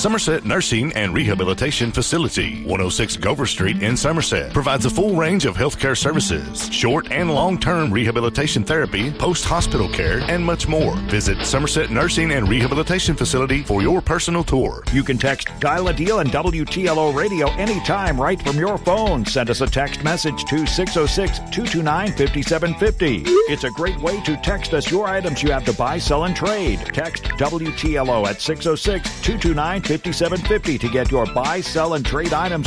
Somerset Nursing and Rehabilitation Facility, 106 Gover Street in Somerset, provides a full range of healthcare services, short and long-term rehabilitation therapy, post-hospital care, and much more. Visit Somerset Nursing and Rehabilitation Facility for your personal tour. You can text Dial a Deal and WTLO Radio anytime right from your phone. Send us a text message to 606-229-5750. It's a great way to text us your items you have to buy, sell, and trade. Text WTLO at 606-229-5750 to get your buy, sell, and trade items